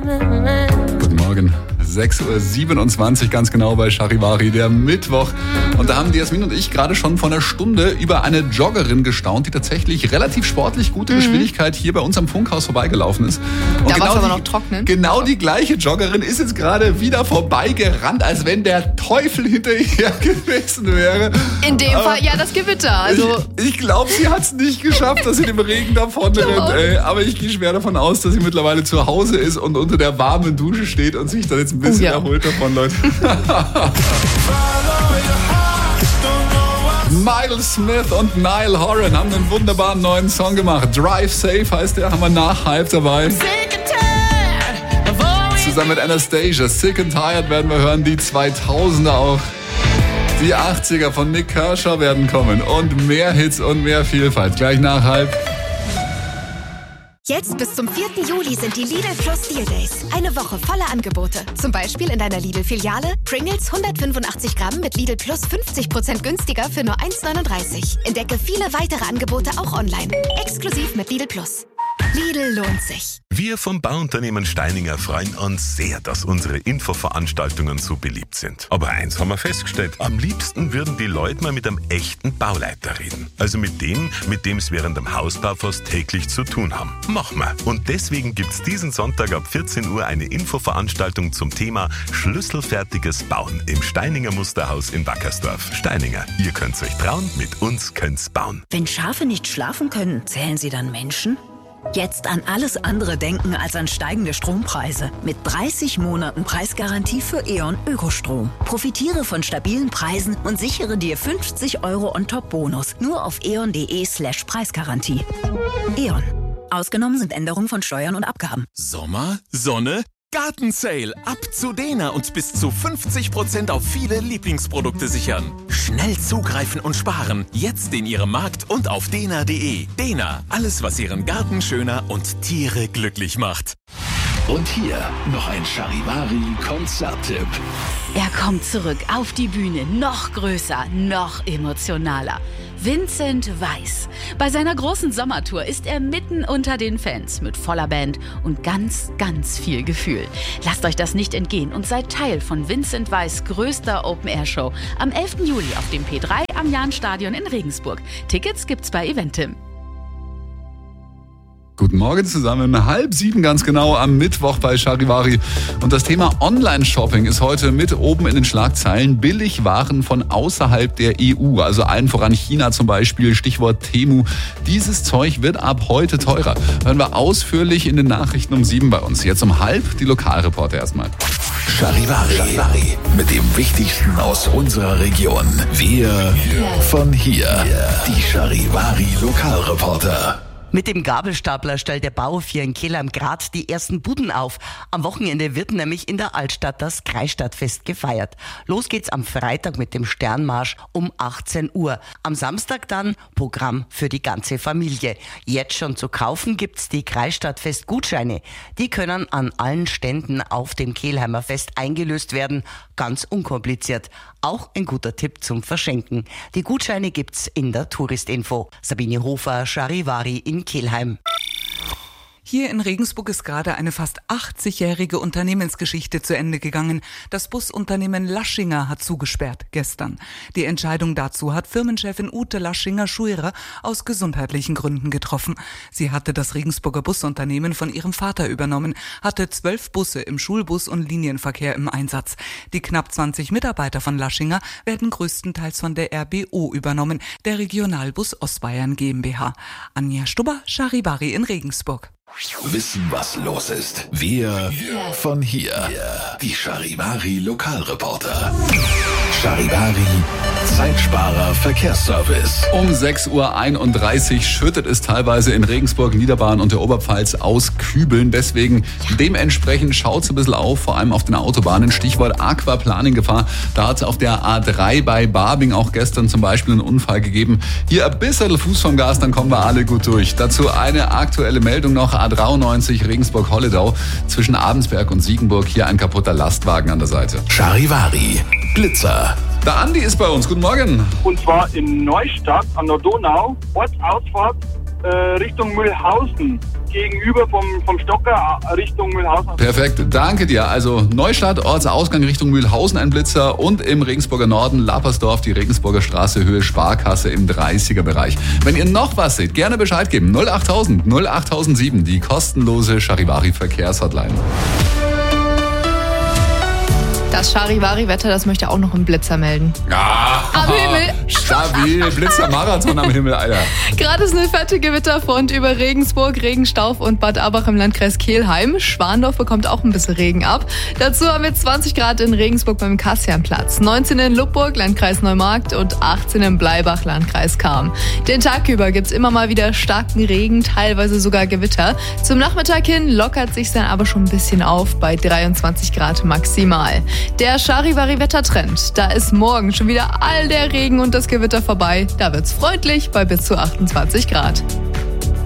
Guten Morgen. 6.27 Uhr ganz genau bei Charivari, der Mittwoch. Und da haben die Jasmin und ich gerade schon vor einer Stunde über eine Joggerin gestaunt, die tatsächlich relativ sportlich gute Geschwindigkeit hier bei uns am Funkhaus vorbeigelaufen ist. Und da war es aber noch trocknen. Genau die gleiche Joggerin ist jetzt gerade wieder vorbeigerannt, als wenn der Teufel hinter ihr gewesen wäre. In dem Fall ja das Gewitter. Also ich glaube, sie hat es nicht geschafft, dass sie dem Regen davon rennt. Aber ich gehe schwer davon aus, dass sie mittlerweile zu Hause ist und unter der warmen Dusche steht und sich dann jetzt ein bisschen erholt davon, Leute. Miles Smith und Niall Horan haben einen wunderbaren neuen Song gemacht. Drive Safe heißt der, haben wir nach Hype dabei. Zusammen mit Anastasia. Sick and Tired werden wir hören, die 2000er auch. Die 80er von Nick Kershaw werden kommen. Und mehr Hits und mehr Vielfalt. Gleich nach Hype. Jetzt bis zum 4. Juli sind die Lidl Plus Deal Days. Eine Woche voller Angebote. Zum Beispiel in deiner Lidl-Filiale Pringles 185 Gramm mit Lidl Plus 50% günstiger für nur 1,39. Entdecke viele weitere Angebote auch online. Exklusiv mit Lidl Plus. Lidl lohnt sich. Wir vom Bauunternehmen Steininger freuen uns sehr, dass unsere Infoveranstaltungen so beliebt sind. Aber eins haben wir festgestellt. Am liebsten würden die Leute mal mit einem echten Bauleiter reden. Also mit dem es während dem Hausbau fast täglich zu tun haben. Machen wir. Und deswegen gibt's diesen Sonntag ab 14 Uhr eine Infoveranstaltung zum Thema Schlüsselfertiges Bauen im Steininger Musterhaus in Wackersdorf. Steininger, ihr könnt's euch trauen, mit uns könnt's bauen. Wenn Schafe nicht schlafen können, zählen sie dann Menschen? Jetzt an alles andere denken als an steigende Strompreise. Mit 30 Monaten Preisgarantie für E.ON Ökostrom. Profitiere von stabilen Preisen und sichere dir 50 € on top Bonus. Nur auf eon.de/Preisgarantie. E.ON. Ausgenommen sind Änderungen von Steuern und Abgaben. Sommer, Sonne, Gartensale. Ab zu Dena und bis zu 50% auf viele Lieblingsprodukte sichern. Schnell zugreifen und sparen. Jetzt in Ihrem Markt und auf dena.de. Dena, alles was Ihren Garten schöner und Tiere glücklich macht. Und hier noch ein Charivari-Konzerttipp. Er kommt zurück auf die Bühne, noch größer, noch emotionaler. Vincent Weiss. Bei seiner großen Sommertour ist er mitten unter den Fans mit voller Band und ganz, ganz viel Gefühl. Lasst euch das nicht entgehen und seid Teil von Vincent Weiss' größter Open-Air-Show am 11. Juli auf dem P3 am Jahnstadion in Regensburg. Tickets gibt's bei Eventim. Guten Morgen zusammen, 6:30 ganz genau am Mittwoch bei Charivari. Und das Thema Online-Shopping ist heute mit oben in den Schlagzeilen. Billigwaren von außerhalb der EU, also allen voran China zum Beispiel, Stichwort Temu. Dieses Zeug wird ab heute teurer. Hören wir ausführlich in den Nachrichten um 7 bei uns. Jetzt um 6:30 die Lokalreporter erstmal. Charivari mit dem Wichtigsten aus unserer Region. Wir von hier. Die Charivari Lokalreporter. Mit dem Gabelstapler stellt der Bauhof in Kelheim Grad die ersten Buden auf. Am Wochenende wird nämlich in der Altstadt das Kreisstadtfest gefeiert. Los geht's am Freitag mit dem Sternmarsch um 18 Uhr. Am Samstag dann Programm für die ganze Familie. Jetzt schon zu kaufen gibt's die Kreisstadtfest-Gutscheine. Die können an allen Ständen auf dem Kelheimer Fest eingelöst werden. Ganz unkompliziert. Auch ein guter Tipp zum Verschenken. Die Gutscheine gibt's in der Touristinfo. Sabine Hofer, Charivari in Kelheim. Hier in Regensburg ist gerade eine fast 80-jährige Unternehmensgeschichte zu Ende gegangen. Das Busunternehmen Laschinger hat zugesperrt gestern. Die Entscheidung dazu hat Firmenchefin Ute Laschinger-Schuirer aus gesundheitlichen Gründen getroffen. Sie hatte das Regensburger Busunternehmen von ihrem Vater übernommen, hatte 12 Busse im Schulbus- und Linienverkehr im Einsatz. Die knapp 20 Mitarbeiter von Laschinger werden größtenteils von der RBO übernommen, der Regionalbus Ostbayern GmbH. Anja Stubber, Charivari in Regensburg. Wissen, was los ist. Wir von hier. Die Charivari Lokalreporter. Charivari Zeitsparer Verkehrsservice. Um 6:31 Uhr schüttet es teilweise in Regensburg, Niederbayern und der Oberpfalz aus Kübeln. Deswegen dementsprechend schaut's ein bisschen auf, vor allem auf den Autobahnen. Stichwort Aquaplaning-Gefahr. Da hat es auf der A3 bei Barbing auch gestern zum Beispiel einen Unfall gegeben. Hier ein bisschen Fuß vom Gas, dann kommen wir alle gut durch. Dazu eine aktuelle Meldung noch. A93 Regensburg-Holledau zwischen Abensberg und Siegenburg. Hier ein kaputter Lastwagen an der Seite. Charivari Blitzer. Der Andi ist bei uns. Guten Morgen. Und zwar in Neustadt an der Donau, Ortsausfahrt Richtung Mühlhausen. Gegenüber vom Stocker Richtung Mühlhausen. Perfekt, danke dir. Also Neustadt, Ortsausgang Richtung Mühlhausen ein Blitzer und im Regensburger Norden, Lappersdorf, die Regensburger Straße, Höhe Sparkasse im 30er-Bereich. Wenn ihr noch was seht, gerne Bescheid geben. 08000 08007, die kostenlose Charivari-Verkehrshotline. Das Charivari-Wetter, das möchte auch noch ein Blitzer melden. Ja, am Himmel. Stabil, Blitzermarathon am Himmel, Alter. Gerade ist eine fette Gewitterfront über Regensburg, Regenstauf und Bad Abbach im Landkreis Kelheim. Schwandorf bekommt auch ein bisschen Regen ab. Dazu haben wir 20 Grad in Regensburg beim Kassianplatz, 19 in Lubburg, Landkreis Neumarkt und 18 in Bleibach, Landkreis Cham. Den Tag über gibt's immer mal wieder starken Regen, teilweise sogar Gewitter. Zum Nachmittag hin lockert sich's dann aber schon ein bisschen auf bei 23 Grad maximal. Der Charivari-Wettertrend. Da ist morgen schon wieder all der Regen und das Gewitter vorbei. Da wird's freundlich bei bis zu 28 Grad.